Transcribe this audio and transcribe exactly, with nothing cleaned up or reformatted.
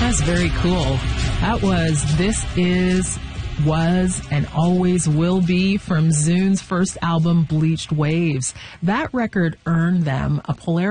That's very cool. That was This Is, Was, and Always Will Be from Zune's first album, Bleached Waves. That record earned them a Polaris